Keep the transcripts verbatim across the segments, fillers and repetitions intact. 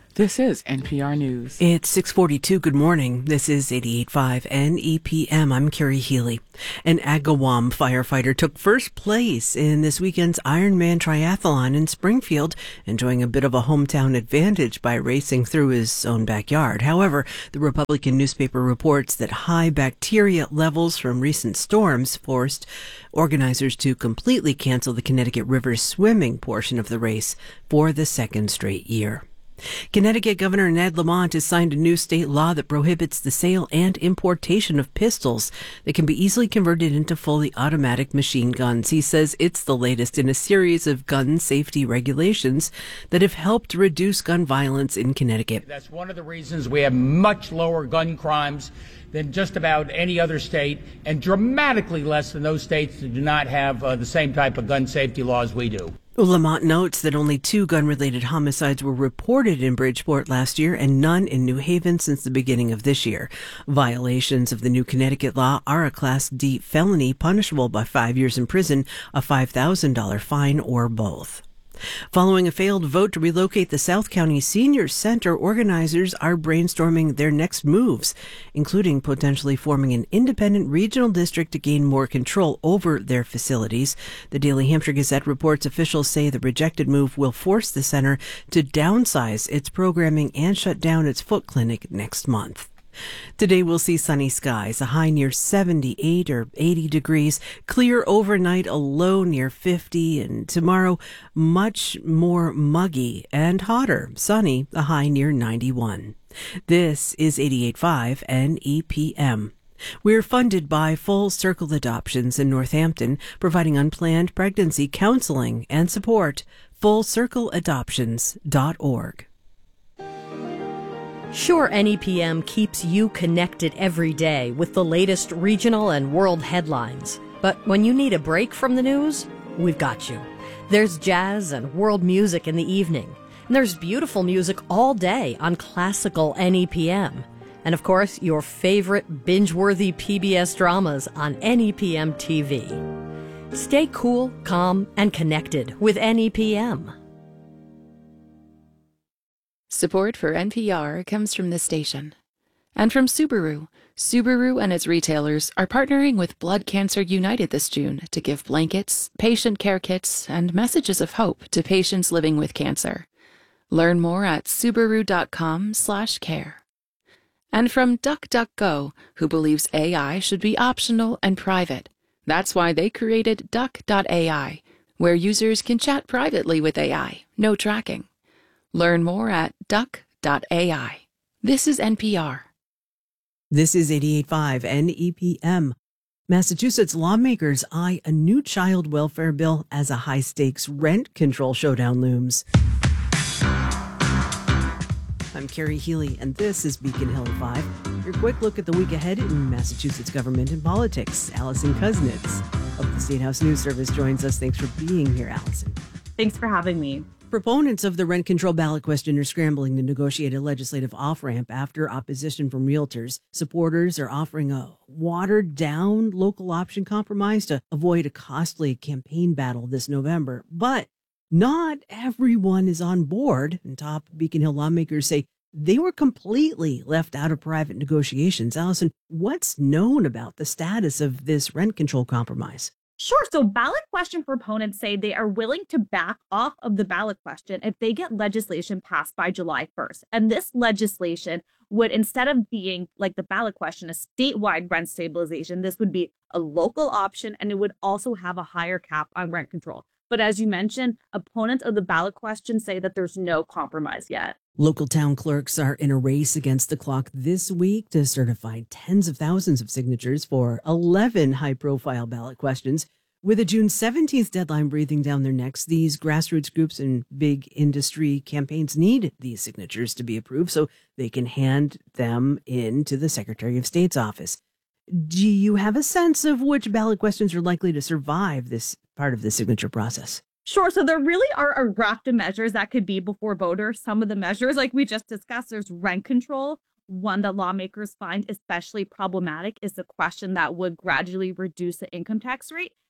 This is N P R News. It's six forty-two. Good morning. This is eighty-eight point five N E P M. I'm Carrie Healy. An Agawam firefighter took first place in this weekend's Ironman Triathlon in Springfield, enjoying a bit of a hometown advantage by racing through his own backyard. However, the Republican newspaper reports that high bacteria levels from recent storms forced organizers to completely cancel the Connecticut River swimming portion of the race for the second straight year. Connecticut Governor Ned Lamont has signed a new state law that prohibits the sale and importation of pistols that can be easily converted into fully automatic machine guns. He says it's the latest in a series of gun safety regulations that have helped reduce gun violence in Connecticut. That's one of the reasons we have much lower gun crimes than just about any other state, and dramatically less than those states that do not have uh, the same type of gun safety laws we do. Lamont notes that only two gun-related homicides were reported in Bridgeport last year and none in New Haven since the beginning of this year. Violations of the new Connecticut law are a Class D felony punishable by five years in prison, a five thousand dollars fine, or both. Following a failed vote to relocate the South County Senior Center, organizers are brainstorming their next moves, including potentially forming an independent regional district to gain more control over their facilities. The Daily Hampshire Gazette reports officials say the rejected move will force the center to downsize its programming and shut down its foot clinic next month. Today we'll see sunny skies, a high near seventy-eight or eighty degrees, clear overnight, a low near fifty, and tomorrow much more muggy and hotter, sunny, a high near ninety-one. This is eighty-eight point five N E P M. We're funded by Full Circle Adoptions in Northampton, providing unplanned pregnancy counseling and support. full circle adoptions dot org. Sure, N E P M keeps you connected every day with the latest regional and world headlines. But when you need a break from the news, we've got you. There's jazz and world music in the evening. And there's beautiful music all day on classical N E P M. And of course, your favorite binge-worthy P B S dramas on N E P M T V. Stay cool, calm, and connected with N E P M. Support for N P R comes from this station. And from Subaru. Subaru and its retailers are partnering with Blood Cancer United this June to give blankets, patient care kits, and messages of hope to patients living with cancer. Learn more at subaru.com slash care. And from DuckDuckGo, who believes A I should be optional and private. That's why they created duck dot A I, where users can chat privately with A I, no tracking. Learn more at duck dot A I. This is N P R. This is eighty-eight point five N E P M. Massachusetts lawmakers eye a new child welfare bill as a high-stakes rent control showdown looms. I'm Carrie Healy, and this is Beacon Hill at five. Your quick look at the week ahead in Massachusetts government and politics. Allison Kuznets of the State House News Service joins us. Thanks for being here, Allison. Thanks for having me. Proponents of the rent control ballot question are scrambling to negotiate a legislative off-ramp after opposition from realtors. Supporters are offering a watered-down local option compromise to avoid a costly campaign battle this November. But not everyone is on board, and top Beacon Hill lawmakers say they were completely left out of private negotiations. Allison, what's known about the status of this rent control compromise? Sure. So ballot question proponents say they are willing to back off of the ballot question if they get legislation passed by July first. And this legislation would, instead of being like the ballot question, a statewide rent stabilization, this would be a local option, and it would also have a higher cap on rent control. But as you mentioned, opponents of the ballot question say that there's no compromise yet. Local town clerks are in a race against the clock this week to certify tens of thousands of signatures for eleven high-profile ballot questions. With a June seventeenth deadline breathing down their necks, these grassroots groups and big industry campaigns need these signatures to be approved so they can hand them in to the Secretary of State's office. Do you have a sense of which ballot questions are likely to survive this part of the signature process? Sure. So there really are a raft of measures that could be before voters. Some of the measures, like we just discussed, there's rent control. One that lawmakers find especially problematic is the question that would gradually reduce the income tax rate.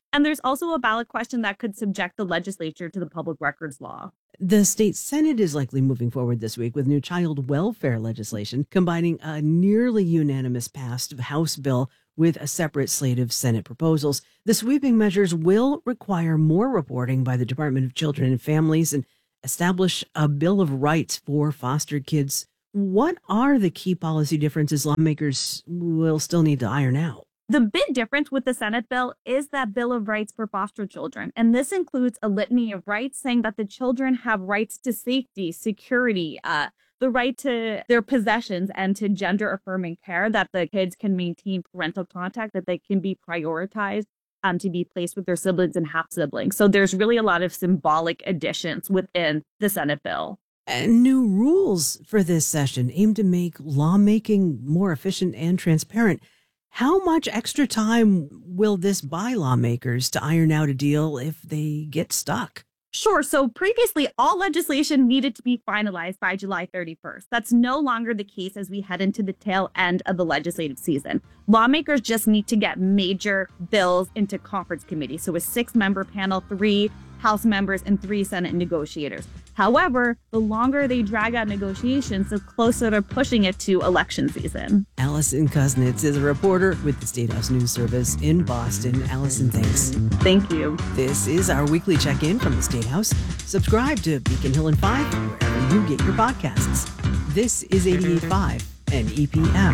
And there's also a ballot question that could subject the legislature to the public records law. The state Senate is likely moving forward this week with new child welfare legislation, combining a nearly unanimous passed House bill with a separate slate of Senate proposals. The sweeping measures will require more reporting by the Department of Children and Families and establish a Bill of Rights for foster kids. What are the key policy differences lawmakers will still need to iron out? The big difference with the Senate bill is that Bill of Rights for foster children. And this includes a litany of rights saying that the children have rights to safety, security, uh, the right to their possessions and to gender affirming care, that the kids can maintain parental contact, that they can be prioritized um, to be placed with their siblings and half siblings. So there's really a lot of symbolic additions within the Senate bill. And new rules for this session aim to make lawmaking more efficient and transparent. How much extra time will this buy lawmakers to iron out a deal if they get stuck? Sure. So previously, all legislation needed to be finalized by July thirty-first. That's no longer the case as we head into the tail end of the legislative season. Lawmakers just need to get major bills into conference committee. So a six-member panel, three House members and three Senate negotiators. However, the longer they drag out negotiations, the closer they're pushing it to election season. Allison Kuznets is a reporter with the State House News Service in Boston. Allison, thanks. Thank you. This is our weekly check-in from the State House. Subscribe to Beacon Hill and Five wherever you get your podcasts. This is eighty-eight point five N E P M.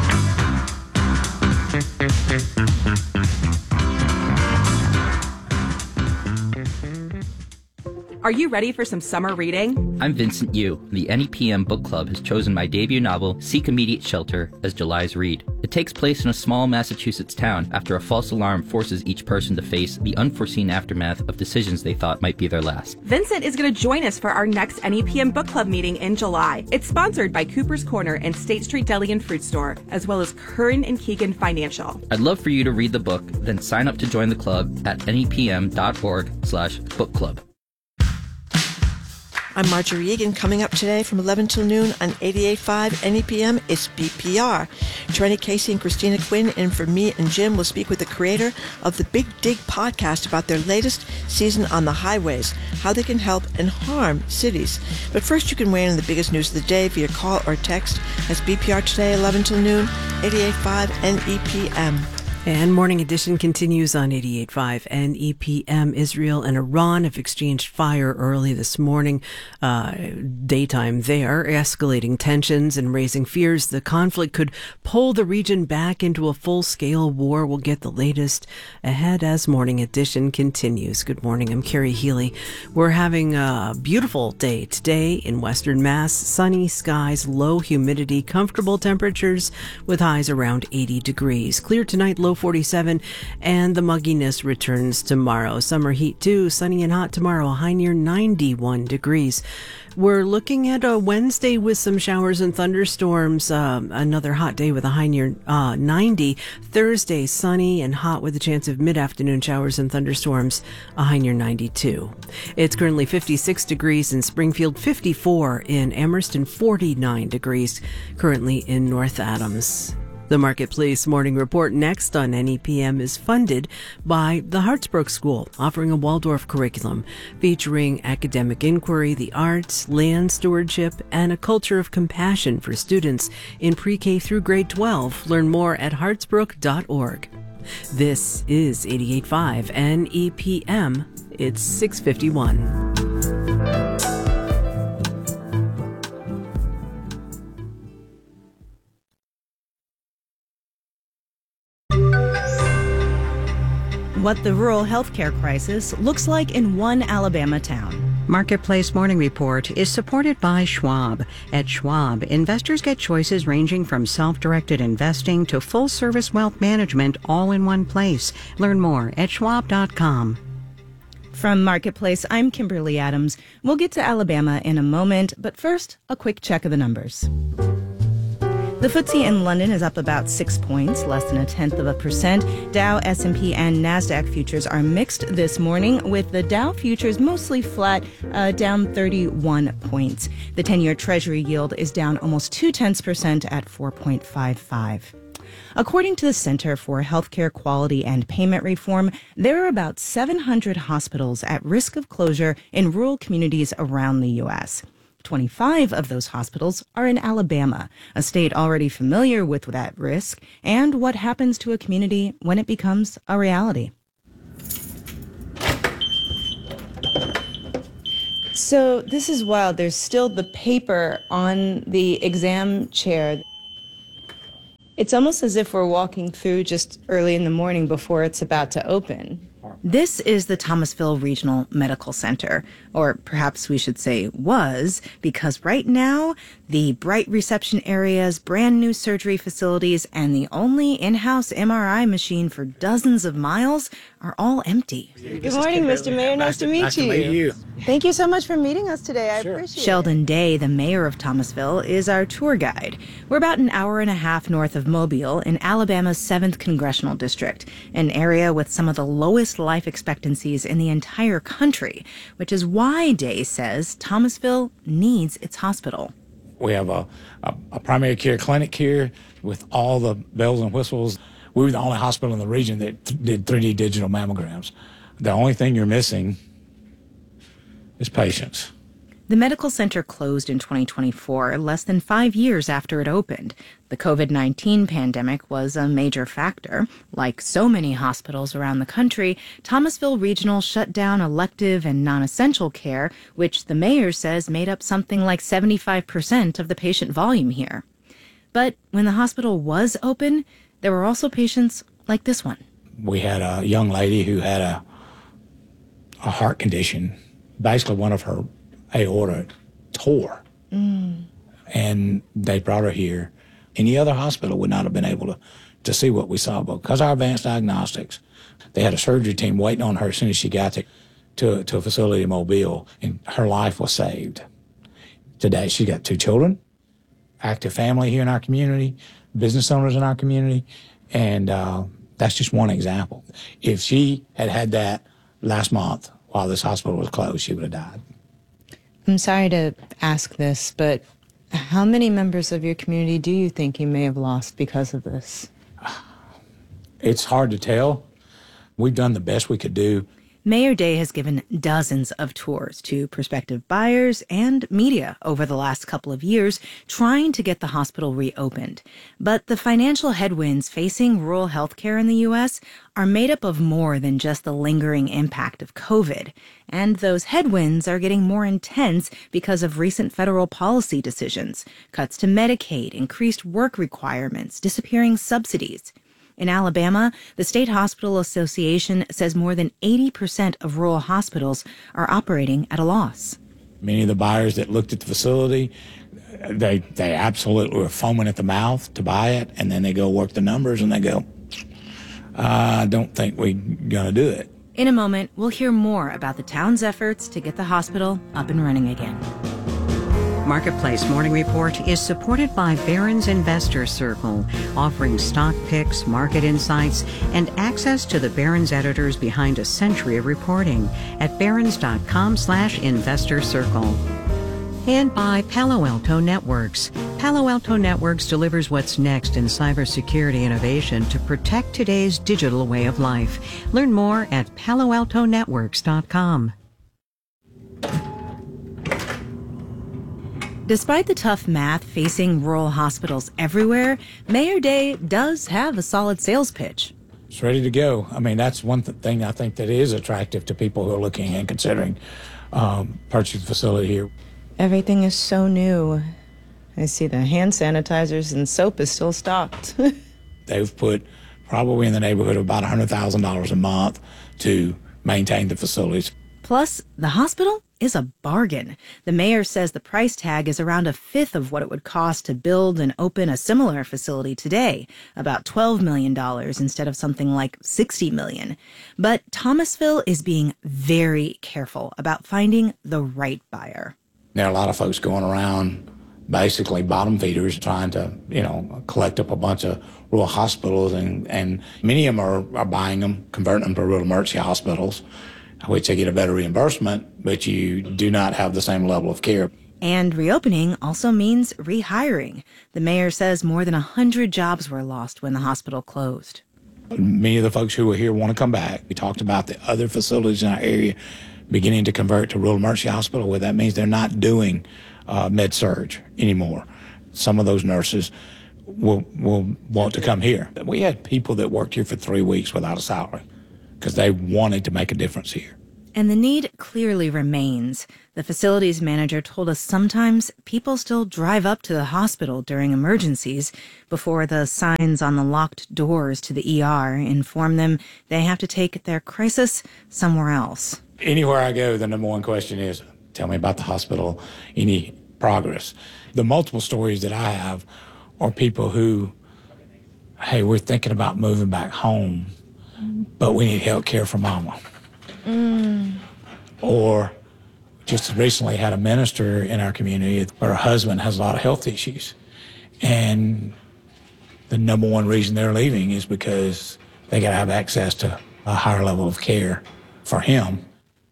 Are you ready for some summer reading? I'm Vincent Yu. The N E P M Book Club has chosen my debut novel, Seek Immediate Shelter, as July's read. It takes place in a small Massachusetts town after a false alarm forces each person to face the unforeseen aftermath of decisions they thought might be their last. Vincent is going to join us for our next N E P M Book Club meeting in July. It's sponsored by Cooper's Corner and State Street Deli and Fruit Store, as well as Curran and Keegan Financial. I'd love for you to read the book, then sign up to join the club at nepm.org slash book club. I'm Marjorie Egan. Coming up today from eleven till noon on eighty-eight point five N E P M, it's B P R. Trenny Casey and Christina Quinn in for me and Jim will speak with the creator of the Big Dig podcast about their latest season on the highways, how they can help and harm cities. But first, you can weigh in on the biggest news of the day via call or text. That's B P R today, eleven till noon, eighty-eight point five N E P M. And Morning Edition continues on eighty-eight point five N E P M. Israel and Iran have exchanged fire early this morning, uh, daytime there, escalating tensions and raising fears the conflict could pull the region back into a full-scale war. We'll get the latest ahead as Morning Edition continues. Good morning, I'm Carrie Healy. We're having a beautiful day today in Western Mass. Sunny skies, low humidity, comfortable temperatures with highs around eighty degrees. Clear tonight, low forty-seven, and the mugginess returns tomorrow. Summer heat too, sunny and hot tomorrow, a high near ninety-one degrees. We're looking at a Wednesday with some showers and thunderstorms, um, another hot day with a high near uh, ninety. Thursday, sunny and hot with a chance of mid-afternoon showers and thunderstorms, a high near ninety-two. It's currently fifty-six degrees in Springfield, fifty-four in Amherst, and forty-nine degrees currently in North Adams. The Marketplace Morning Report next on N E P M is funded by the Hartsbrook School, offering a Waldorf curriculum featuring academic inquiry, the arts, land stewardship, and a culture of compassion for students in pre-K through grade twelve. Learn more at hartsbrook dot org. This is eighty-eight point five N E P M. It's six fifty-one. What the rural healthcare crisis looks like in one Alabama town. Marketplace Morning Report is supported by Schwab. At Schwab, investors get choices ranging from self-directed investing to full-service wealth management all in one place. Learn more at schwab dot com. From Marketplace, I'm Kimberly Adams. We'll get to Alabama in a moment, but first, a quick check of the numbers. The F T S E in London is up about six points, less than a tenth of a percent. Dow, S and P, and NASDAQ futures are mixed this morning, with the Dow futures mostly flat, uh, down thirty-one points. The ten-year Treasury yield is down almost two-tenths percent at four point five five. According to the Center for Healthcare Quality and Payment Reform, there are about seven hundred hospitals at risk of closure in rural communities around the U S. twenty-five of those hospitals are in Alabama, a state already familiar with that risk and what happens to a community when it becomes a reality. So this is wild. There's still the paper on the exam chair. It's almost as if we're walking through just early in the morning before it's about to open. This is the Thomasville Regional Medical Center, or perhaps we should say was, because right now, the bright reception areas, brand new surgery facilities, and the only in-house M R I machine for dozens of miles are all empty. Good morning, Mister Mayor. Nice to meet nice you. to meet you. Thank you so much for meeting us today. I sure. appreciate Sheldon it. Day, the mayor of Thomasville, is our tour guide. We're about an hour and a half north of Mobile in Alabama's seventh Congressional District, an area with some of the lowest life expectancies in the entire country, which is why Day says Thomasville needs its hospital. We have a, a, a primary care clinic here with all the bells and whistles. We were the only hospital in the region that th- did three D digital mammograms. The only thing you're missing is patients. The medical center closed in twenty twenty-four, less than five years after it opened. The COVID nineteen pandemic was a major factor. Like so many hospitals around the country, Thomasville Regional shut down elective and non-essential care, which the mayor says made up something like seventy-five percent of the patient volume here. But when the hospital was open, there were also patients like this one. We had a young lady who had a, a heart condition. Basically, one of her aorta tore, mm. and they brought her here. Any other hospital would not have been able to, to see what we saw, but because of our advanced diagnostics, they had a surgery team waiting on her as soon as she got to, to, to a facility in Mobile, and her life was saved. Today, she got two children, active family here in our community, business owners in our community, and uh, that's just one example. If she had had that last month while this hospital was closed, she would have died. I'm sorry to ask this, but how many members of your community do you think you may have lost because of this? It's hard to tell. We've done the best we could do. Mayor Day has given dozens of tours to prospective buyers and media over the last couple of years, trying to get the hospital reopened. But the financial headwinds facing rural healthcare in the U S are made up of more than just the lingering impact of COVID. And those headwinds are getting more intense because of recent federal policy decisions, cuts to Medicaid, increased work requirements, disappearing subsidies. In Alabama, the State Hospital Association says more than eighty percent of rural hospitals are operating at a loss. Many of the buyers that looked at the facility, they they absolutely were foaming at the mouth to buy it, and then they go work the numbers and they go, I don't think we're going to do it. In a moment, we'll hear more about the town's efforts to get the hospital up and running again. Marketplace Morning Report is supported by Barron's Investor Circle, offering stock picks, market insights, and access to the Barron's editors behind a century of reporting at barrons.com slash investor circle. And by Palo Alto Networks. Palo Alto Networks delivers what's next in cybersecurity innovation to protect today's digital way of life. Learn more at palo alto networks dot com. Despite the tough math facing rural hospitals everywhere, Mayor Day does have a solid sales pitch. It's ready to go. I mean, that's one th- thing I think that is attractive to people who are looking and considering um, purchasing the facility here. Everything is so new. I see the hand sanitizers and soap is still stocked. They've put probably in the neighborhood of about one hundred thousand dollars a month to maintain the facilities. Plus, the hospital is a bargain. The mayor says the price tag is around a fifth of what it would cost to build and open a similar facility today, about twelve million dollars instead of something like sixty million dollars. But Thomasville is being very careful about finding the right buyer. There are a lot of folks going around, basically bottom feeders, trying to, you know, collect up a bunch of rural hospitals, and, and many of them are, are buying them, converting them to rural emergency hospitals, which they get a better reimbursement, but you do not have the same level of care. And reopening also means rehiring. The mayor says more than one hundred jobs were lost when the hospital closed. Many of the folks who were here want to come back. We talked about the other facilities in our area beginning to convert to rural emergency hospital, where that means they're not doing uh, med surg anymore. Some of those nurses will will want to come here. We had people that worked here for three weeks without a salary because they wanted to make a difference here. And the need clearly remains. The facilities manager told us sometimes people still drive up to the hospital during emergencies before the signs on the locked doors to the E R inform them they have to take their crisis somewhere else. Anywhere I go, the number one question is, tell me about the hospital, any progress. The multiple stories that I have are people who, hey, we're thinking about moving back home, but we need health care for mama. Mm. Or just recently had a minister in our community where her husband has a lot of health issues. And the number one reason they're leaving is because they got to have access to a higher level of care for him.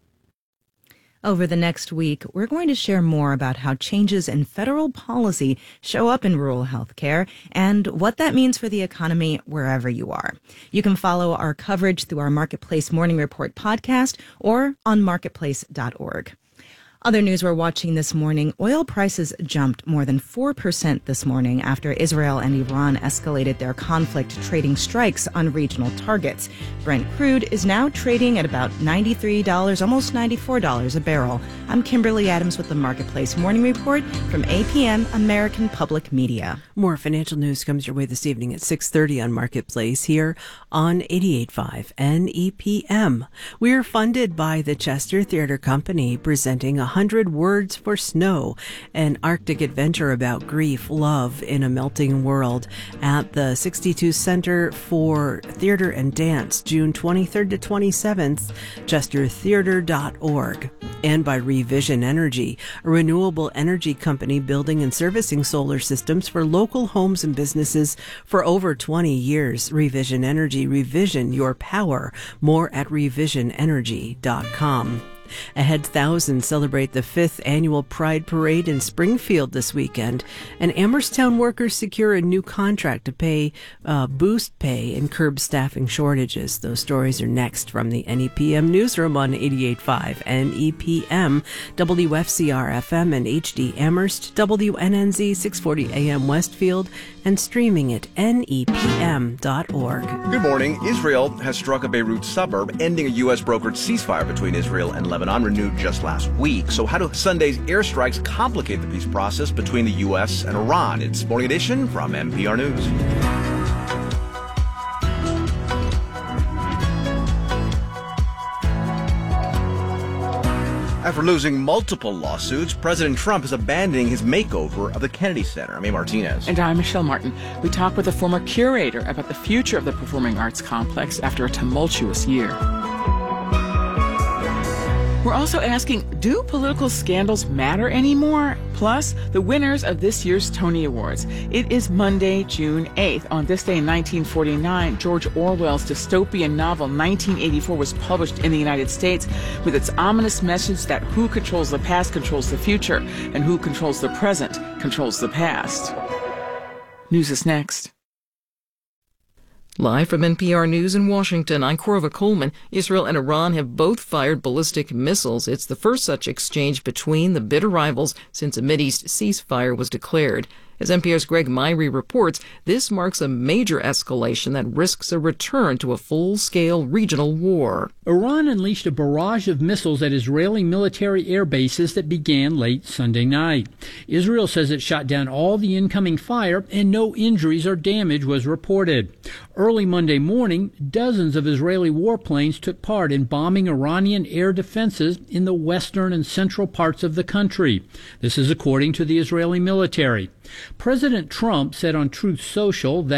Over the next week, we're going to share more about how changes in federal policy show up in rural health care and what that means for the economy wherever you are. You can follow our coverage through our Marketplace Morning Report podcast or on marketplace dot org. Other news we're watching this morning, oil prices jumped more than four percent this morning after Israel and Iran escalated their conflict trading strikes on regional targets. Brent crude is now trading at about ninety-three dollars, almost ninety-four dollars a barrel. I'm Kimberly Adams with the Marketplace Morning Report from A P M American Public Media. More financial news comes your way this evening at six thirty on Marketplace here on eighty-eight point five N E P M. We're funded by the Chester Theater Company, presenting a hundred Words for Snow, an Arctic adventure about grief, love in a melting world, at the sixty-two Center for Theater and Dance, June twenty-third to twenty-seventh, chester theater dot org. And by Revision Energy, a renewable energy company building and servicing solar systems for local homes and businesses for over twenty years. Revision Energy, revision your power. More at revision energy dot com. Ahead, thousands celebrate the fifth annual Pride Parade in Springfield this weekend, and Amherstown workers secure a new contract to pay uh, boost pay and curb staffing shortages. Those stories are next from the N E P M newsroom on eighty-eight point five N E P M, W F C R F M and H D Amherst, W N N Z six forty A M Westfield, and streaming at N E P M dot org. Good morning. Israel has struck a Beirut suburb, ending a U S brokered ceasefire between Israel and Lebanon, renewed just last week. So how do Sunday's airstrikes complicate the peace process between the U S and Iran? It's Morning Edition from N P R News. After losing multiple lawsuits, President Trump is abandoning his makeover of the Kennedy Center. I'm A. Martinez. And I'm Michelle Martin. We talk with a former curator about the future of the Performing Arts Complex after a tumultuous year. We're also asking, do political scandals matter anymore? Plus, the winners of this year's Tony Awards. It is Monday, June eighth. On this day in nineteen forty-nine, George Orwell's dystopian novel nineteen eighty-four was published in the United States with its ominous message that who controls the past controls the future, and who controls the present controls the past. News is next. Live from N P R News in Washington, I'm Corva Coleman. Israel and Iran have both fired ballistic missiles. It's the first such exchange between the bitter rivals since a Mideast ceasefire was declared. As N P R's Greg Myrie reports, this marks a major escalation that risks a return to a full-scale regional war. Iran unleashed a barrage of missiles at Israeli military air bases that began late Sunday night. Israel says it shot down all the incoming fire and no injuries or damage was reported. Early Monday morning, dozens of Israeli warplanes took part in bombing Iranian air defenses in the western and central parts of the country. This is according to the Israeli military. President Trump said on Truth Social that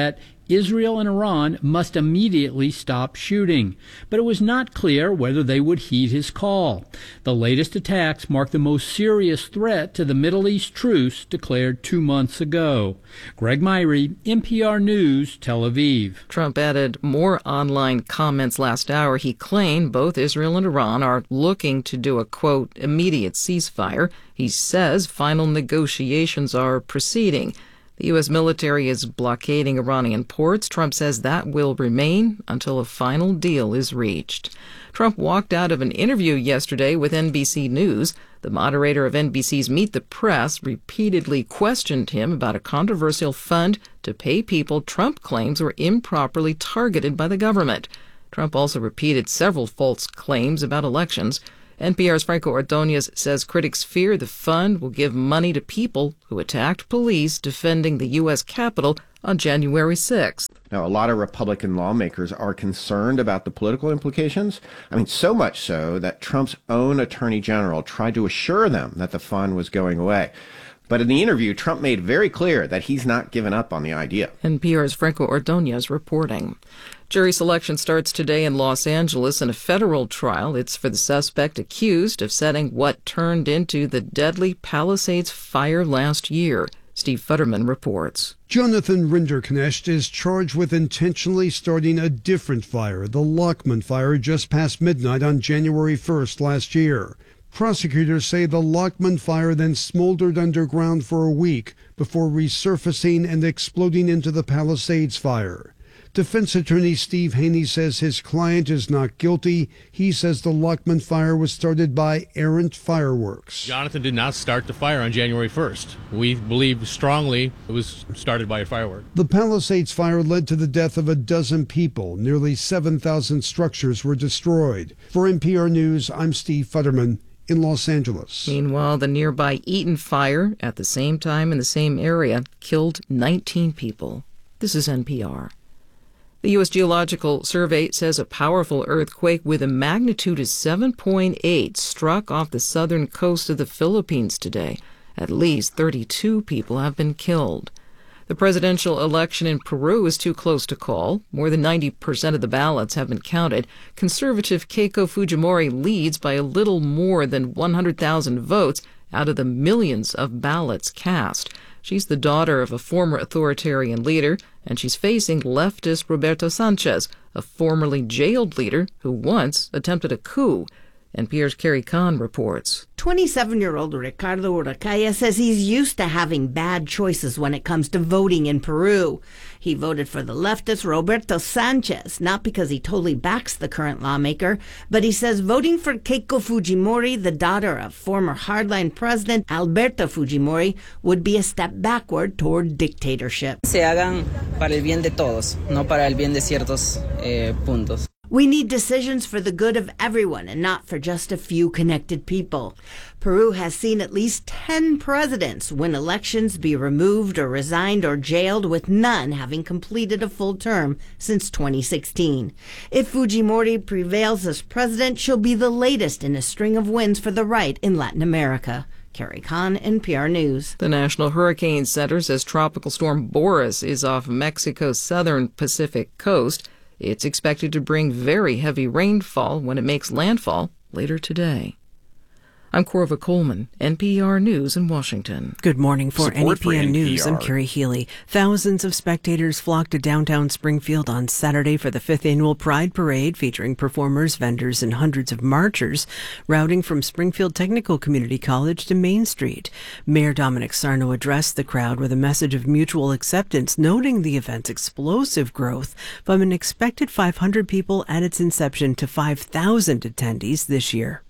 Israel and Iran must immediately stop shooting. But it was not clear whether they would heed his call. The latest attacks mark the most serious threat to the Middle East truce declared two months ago. Greg Myrie, N P R News, Tel Aviv. Trump added more online comments last hour. He claimed both Israel and Iran are looking to do a, quote, immediate ceasefire. He says final negotiations are proceeding. The U S military is blockading Iranian ports. Trump says that will remain until a final deal is reached. Trump walked out of an interview yesterday with N B C News. The moderator of N B C's Meet the Press repeatedly questioned him about a controversial fund to pay people Trump claims were improperly targeted by the government. Trump also repeated several false claims about elections. N P R's Franco Ordonez says critics fear the fund will give money to people who attacked police defending the U S Capitol on January sixth. Now, a lot of Republican lawmakers are concerned about the political implications. I mean, so much so that Trump's own attorney general tried to assure them that the fund was going away. But in the interview, Trump made very clear that he's not given up on the idea. N P R's Franco Ordonez reporting. Jury selection starts today in Los Angeles in a federal trial. It's for the suspect accused of setting what turned into the deadly Palisades fire last year. Steve Futterman reports. Jonathan Rinderknecht is charged with intentionally starting a different fire, the Lockman fire, just past midnight on January first last year. Prosecutors say the Lockman fire then smoldered underground for a week before resurfacing and exploding into the Palisades fire. Defense attorney Steve Haney says his client is not guilty. He says the Lockman fire was started by errant fireworks. Jonathan did not start the fire on January first. We believe strongly it was started by a firework. The Palisades fire led to the death of a dozen people. Nearly seven thousand structures were destroyed. For N P R News, I'm Steve Futterman in Los Angeles. Meanwhile, the nearby Eaton fire at the same time in the same area killed nineteen people. This is N P R. The U S Geological Survey says a powerful earthquake with a magnitude of seven point eight struck off the southern coast of the Philippines today. At least thirty-two people have been killed. The presidential election in Peru is too close to call. More than ninety percent of the ballots have been counted. Conservative Keiko Fujimori leads by a little more than one hundred thousand votes out of the millions of ballots cast. She's the daughter of a former authoritarian leader, and she's facing leftist Roberto Sanchez, a formerly jailed leader who once attempted a coup. N P R's Carrie Kahn reports. twenty-seven-year-old Ricardo Uracaya says he's used to having bad choices when it comes to voting in Peru. He voted for the leftist Roberto Sanchez, not because he totally backs the current lawmaker, but he says voting for Keiko Fujimori, the daughter of former hardline president Alberto Fujimori, would be a step backward toward dictatorship. Se hagan para el bien de todos, no para el bien de ciertos eh, puntos. We need decisions for the good of everyone and not for just a few connected people. Peru has seen at least ten presidents win elections, be removed or resigned or jailed, with none having completed a full term since twenty sixteen. If Fujimori prevails as president, she'll be the latest in a string of wins for the right in Latin America. Carrie Kahn, N P R News. The National Hurricane Center says Tropical Storm Boris is off Mexico's southern Pacific coast. It's expected to bring very heavy rainfall when it makes landfall later today. I'm Corva Coleman, N P R News in Washington. Good morning. For N E P N News, I'm Carrie Healy. Thousands of spectators flocked to downtown Springfield on Saturday for the fifth annual Pride Parade, featuring performers, vendors, and hundreds of marchers routing from Springfield Technical Community College to Main Street. Mayor Dominic Sarno addressed the crowd with a message of mutual acceptance, noting the event's explosive growth from an expected five hundred people at its inception to five thousand attendees this year.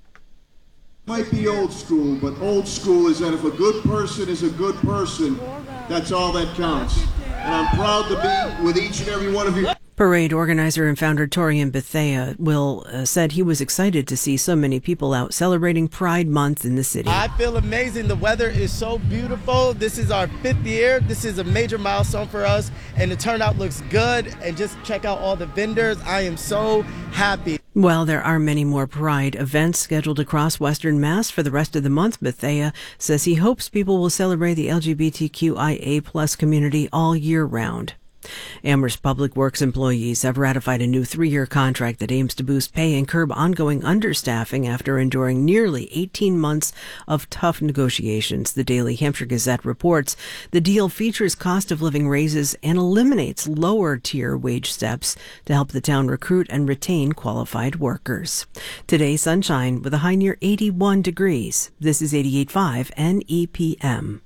Might be old school, but old school is that if a good person is a good person, that's all that counts. And I'm proud to be with each and every one of you. Parade organizer and founder Torian Bethea Will uh, said he was excited to see so many people out celebrating Pride Month in the city. I feel amazing. The weather is so beautiful. This is our fifth year. This is a major milestone for us, and the turnout looks good. And just check out all the vendors. I am so happy. While there are many more Pride events scheduled across Western Mass for the rest of the month, Bethea says he hopes people will celebrate the L G B T Q I A plus community all year round. Amherst Public Works employees have ratified a new three-year contract that aims to boost pay and curb ongoing understaffing after enduring nearly eighteen months of tough negotiations. The Daily Hampshire Gazette reports the deal features cost of living raises and eliminates lower-tier wage steps to help the town recruit and retain qualified workers. Today, sunshine with a high near eighty-one degrees. This is eighty-eight point five N E P M.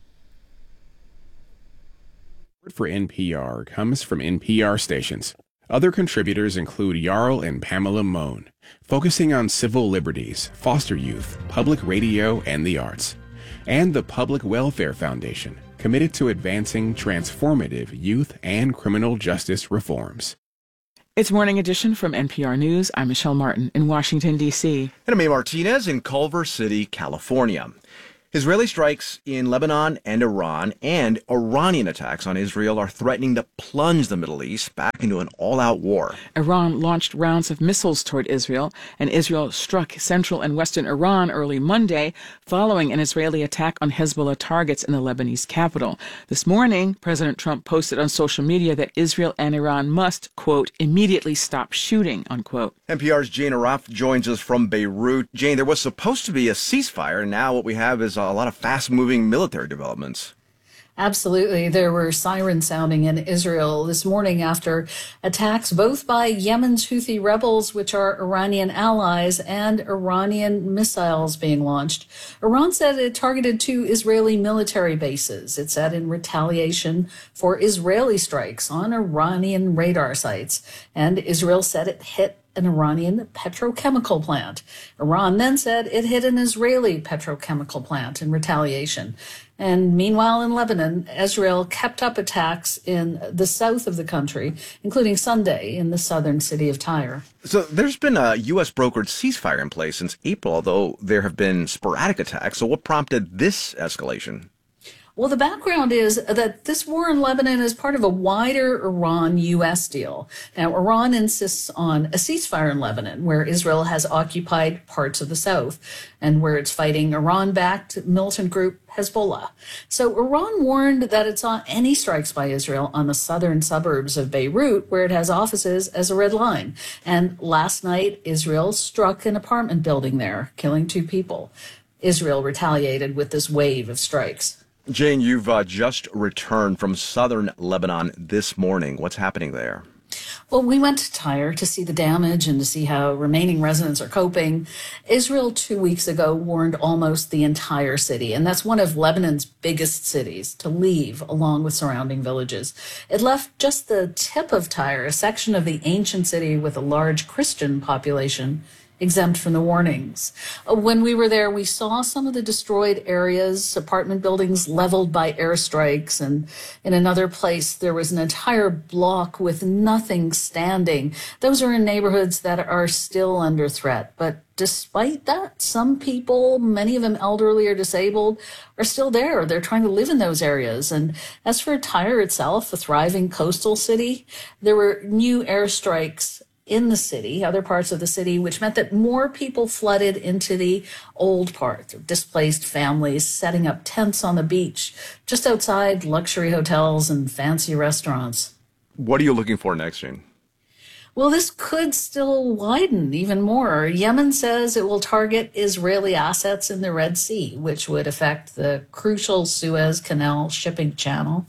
For N P R comes from N P R stations. Other contributors include Jarl and Pamela Mohn, focusing on civil liberties, foster youth, public radio, and the arts. And the Public Welfare Foundation, committed to advancing transformative youth and criminal justice reforms. It's Morning Edition from N P R News. I'm Michelle Martin in Washington, D C And I'm A. Martinez in Culver City, California. Israeli strikes in Lebanon and Iran and Iranian attacks on Israel are threatening to plunge the Middle East back into an all-out war. Iran launched rounds of missiles toward Israel, and Israel struck central and western Iran early Monday following an Israeli attack on Hezbollah targets in the Lebanese capital. This morning, President Trump posted on social media that Israel and Iran must, quote, immediately stop shooting, unquote. N P R's Jane Araf joins us from Beirut. Jane, there was supposed to be a ceasefire, and now what we have is a lot of fast-moving military developments. Absolutely. There were sirens sounding in Israel this morning after attacks both by Yemen's Houthi rebels, which are Iranian allies, and Iranian missiles being launched. Iran said it targeted two Israeli military bases. It said in retaliation for Israeli strikes on Iranian radar sites. And Israel said it hit an Iranian petrochemical plant. Iran then said it hit an Israeli petrochemical plant in retaliation. And meanwhile, in Lebanon, Israel kept up attacks in the south of the country, including Sunday in the southern city of Tyre. So there's been a U S brokered ceasefire in place since April, although there have been sporadic attacks. So what prompted this escalation? Well, the background is that this war in Lebanon is part of a wider Iran-U S deal. Now, Iran insists on a ceasefire in Lebanon, where Israel has occupied parts of the south and where it's fighting Iran-backed militant group Hezbollah. So Iran warned that it saw any strikes by Israel on the southern suburbs of Beirut, where it has offices, as a red line. And last night, Israel struck an apartment building there, killing two people. Israel retaliated with this wave of strikes. Jane, you've uh, just returned from southern Lebanon this morning. What's happening there? Well, we went to Tyre to see the damage and to see how remaining residents are coping. Israel two weeks ago warned almost the entire city, and that's one of Lebanon's biggest cities, to leave along with surrounding villages. It left just the tip of Tyre, a section of the ancient city with a large Christian population, exempt from the warnings. When we were there, we saw some of the destroyed areas, apartment buildings leveled by airstrikes, and in another place there was an entire block with nothing standing. Those are in neighborhoods that are still under threat. But despite that, some people, many of them elderly or disabled, are still there. They're trying to live in those areas. And as for Tyre itself, a thriving coastal city, there were new airstrikes in the city, other parts of the city, which meant that more people flooded into the old part, displaced families setting up tents on the beach, just outside luxury hotels and fancy restaurants. What are you looking for next, Jane? Well, this could still widen even more. Yemen says it will target Israeli assets in the Red Sea, which would affect the crucial Suez Canal shipping channel.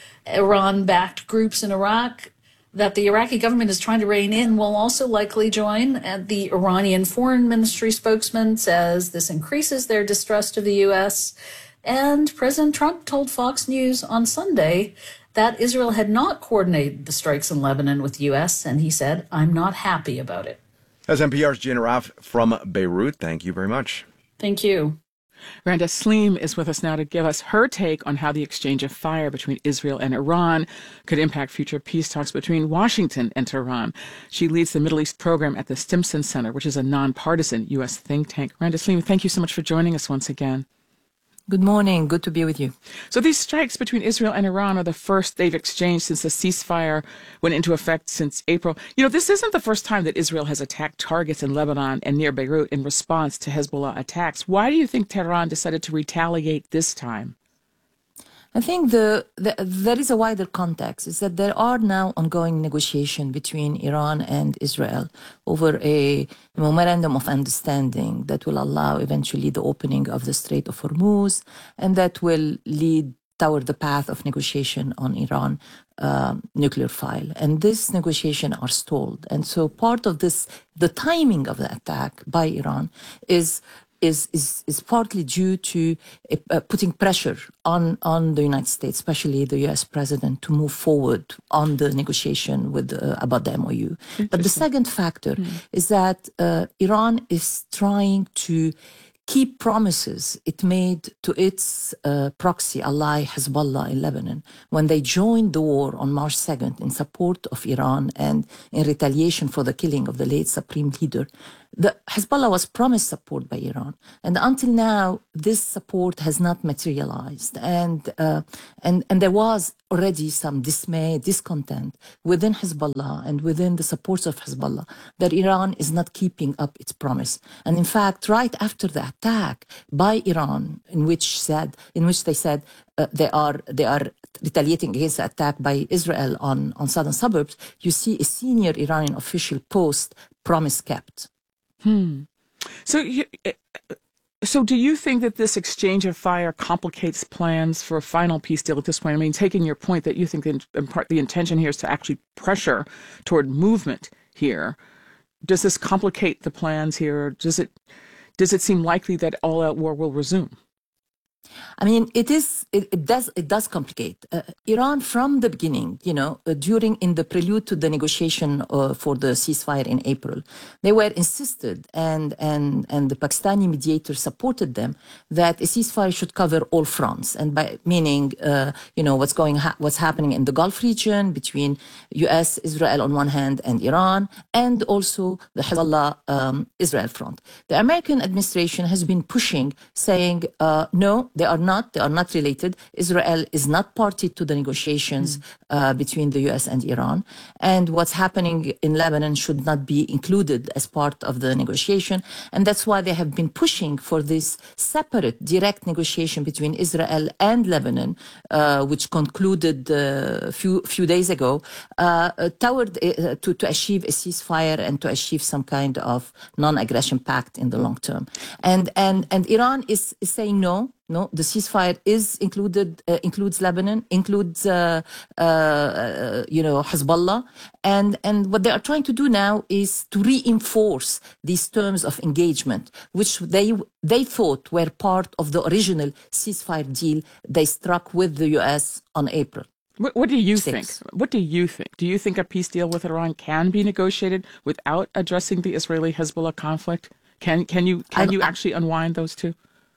Iran-backed groups in Iraq that the Iraqi government is trying to rein in will also likely join. And the Iranian Foreign Ministry spokesman says this increases their distrust of the U S. And President Trump told Fox News on Sunday that Israel had not coordinated the strikes in Lebanon with the U S, and he said, "I'm not happy about it." As N P R's Jane Araf from Beirut, thank you very much. Thank you. Randa Saleem is with us now to give us her take on how the exchange of fire between Israel and Iran could impact future peace talks between Washington and Tehran. She leads the Middle East program at the Stimson Center, which is a nonpartisan U S think tank. Randa Saleem, thank you so much for joining us once again. Good morning. Good to be with you. So these strikes between Israel and Iran are the first they've exchanged since the ceasefire went into effect since April. You know, this isn't the first time that Israel has attacked targets in Lebanon and near Beirut in response to Hezbollah attacks. Why do you think Tehran decided to retaliate this time? I think the, the there is a wider context, is that there are now ongoing negotiations between Iran and Israel over a memorandum of understanding that will allow eventually the opening of the Strait of Hormuz, and that will lead toward the path of negotiation on Iran um, nuclear file. And this negotiation are stalled. And so part of this, the timing of the attack by Iran is Is, is is partly due to uh, putting pressure on, on the United States, especially the U S president, to move forward on the negotiation with uh, about the M O U. But the second factor mm. is that uh, Iran is trying to keep promises it made to its uh, proxy ally Hezbollah in Lebanon when they joined the war on March second in support of Iran and in retaliation for the killing of the late supreme leader. The Hezbollah was promised support by Iran, and until now, this support has not materialized. And uh, and and there was already some dismay, discontent within Hezbollah and within the supporters of Hezbollah that Iran is not keeping up its promise. And in fact, right after the attack by Iran, in which said, in which they said uh, they are they are retaliating against the attack by Israel on on southern suburbs, you see a senior Iranian official post, "Promise kept." Hmm. So, you, so do you think that this exchange of fire complicates plans for a final peace deal at this point? I mean, taking your point that you think that in part the intention here is to actually pressure toward movement here, does this complicate the plans here? Does it does it seem likely that all-out war will resume? I mean, it is. It, it does. It does complicate uh, Iran from the beginning. You know, uh, during in the prelude to the negotiation uh, for the ceasefire in April, they were insisted, and and and the Pakistani mediator supported them that a ceasefire should cover all fronts, and by meaning, uh, you know, what's going, ha- what's happening in the Gulf region between U S, Israel on one hand, and Iran, and also the Hezbollah um, Israel front. The American administration has been pushing, saying, uh, no. They are not. They are not related. Israel is not party to the negotiations mm. uh, between the U S and Iran, and what's happening in Lebanon should not be included as part of the negotiation. And that's why they have been pushing for this separate, direct negotiation between Israel and Lebanon, uh, which concluded a uh, few few days ago, uh, toward uh, to to achieve a ceasefire and to achieve some kind of non-aggression pact in the long term. And and and Iran is, is saying no. No, the ceasefire is included, uh, includes Lebanon, includes, uh, uh, uh, you know, Hezbollah. And, and what they are trying to do now is to reinforce these terms of engagement, which they, they thought were part of the original ceasefire deal they struck with the U S on April. What, what do you think? What do you think? Do you think a peace deal with Iran can be negotiated without addressing the Israeli-Hezbollah conflict? Can, can you, can you actually unwind those two?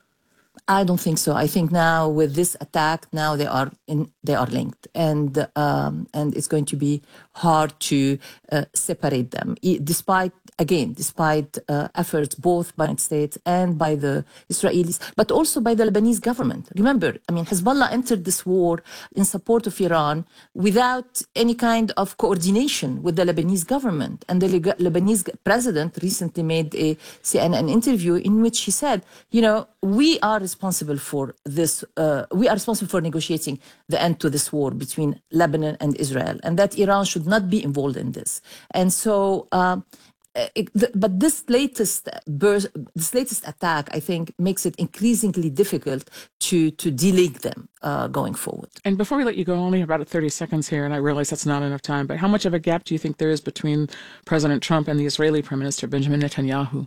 I don't think so. I think now with this attack, now they are in, they are linked, and um, and it's going to be hard to uh, separate them. Despite again, despite uh, efforts both by the United States and by the Israelis, but also by the Lebanese government. Remember, I mean, Hezbollah entered this war in support of Iran without any kind of coordination with the Lebanese government, and the Lebanese president recently made a C N N interview in which he said, you know, we are responsible for this. Uh, we are responsible for negotiating the end to this war between Lebanon and Israel, and that Iran should not be involved in this. And so, uh, it, the, but this latest burst, this latest attack, I think, makes it increasingly difficult to to delink them uh, going forward. And before we let you go, only about thirty seconds here, and I realize that's not enough time. But how much of a gap do you think there is between President Trump and the Israeli Prime Minister Benjamin Netanyahu?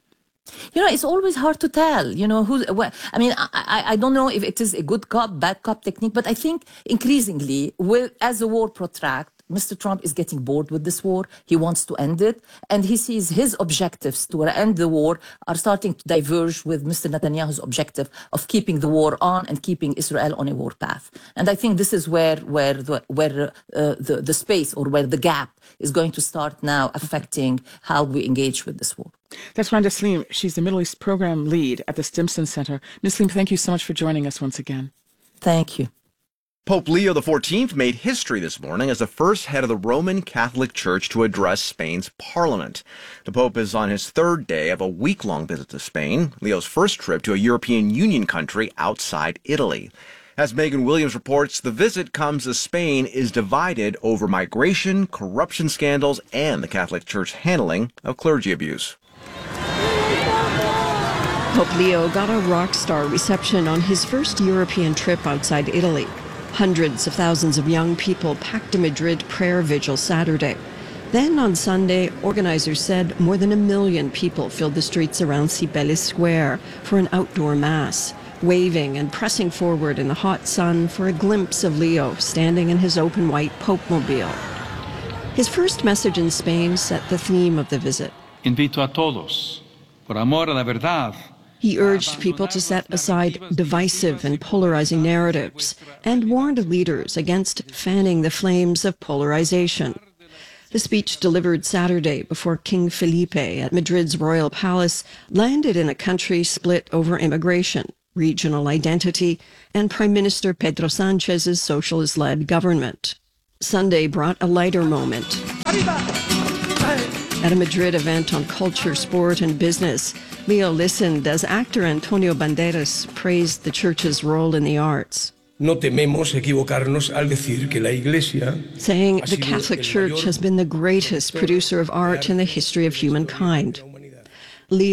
You know, it's always hard to tell, you know, who, well, I mean, I, I don't know if it is a good cop, bad cop technique, but I think increasingly, with, as the war protracts, Mister Trump is getting bored with this war. He wants to end it. And he sees his objectives to end the war are starting to diverge with Mister Netanyahu's objective of keeping the war on and keeping Israel on a war path. And I think this is where, where, the, where uh, the, the space or where the gap is going to start now affecting how we engage with this war. That's Randa Saleem. She's the Middle East Program Lead at the Stimson Center. Miz Saleem, thank you so much for joining us once again. Thank you. Pope Leo the fourteenth made history this morning as the first head of the Roman Catholic Church to address Spain's parliament. The Pope is on his third day of a week-long visit to Spain, Leo's first trip to a European Union country outside Italy. As Megan Williams reports, the visit comes as Spain is divided over migration, corruption scandals, and the Catholic Church handling of clergy abuse. Pope Leo got a rock star reception on his first European trip outside Italy. Hundreds of thousands of young people packed a Madrid prayer vigil Saturday. Then on Sunday, organizers said more than a million people filled the streets around Cibeles Square for an outdoor mass, waving and pressing forward in the hot sun for a glimpse of Leo standing in his open white Pope-mobile. His first message in Spain set the theme of the visit. Invito a todos, por amor a la verdad. He urged people to set aside divisive and polarizing narratives and warned leaders against fanning the flames of polarization. The speech delivered Saturday before King Felipe at Madrid's royal palace landed in a country split over immigration, regional identity, and Prime Minister Pedro Sanchez's socialist-led government. Sunday brought a lighter moment. At a Madrid event on culture, sport, and business, Leo listened as actor Antonio Banderas praised the church's role in the arts. No tememos equivocarnos al decir que la Iglesia, saying the Catholic Church has been the greatest producer of art in the history of humankind. Leo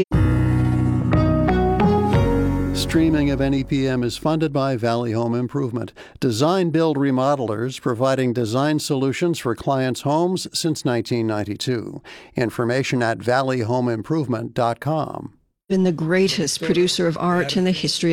Streaming of N E P M is funded by Valley Home Improvement, design build remodelers providing design solutions for clients' homes since nineteen ninety-two. Information at valley home improvement dot com. Been the greatest producer of art in the history